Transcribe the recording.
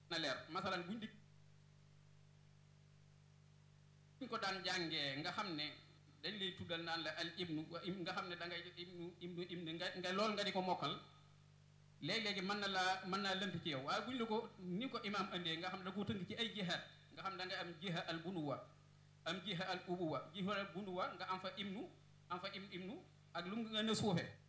na leer masalan buñ ko daan jàngee nga xam ne dañ lay tuddal naan la al ibnu wa nga xam ne da ngay ibnu nga lool nga di ko mokkal léegi-léegi mën naa lënt ci yow waaye buñ la ko ni ko imaam andee nga xam ne da koo tënk ci ay jihaat nga xam ne da ngay am jiha al bunuwa am jiha al ubuwa jiha al bunuwa nga am fa ibnu am fa ibnu ak lu mu gën a suufe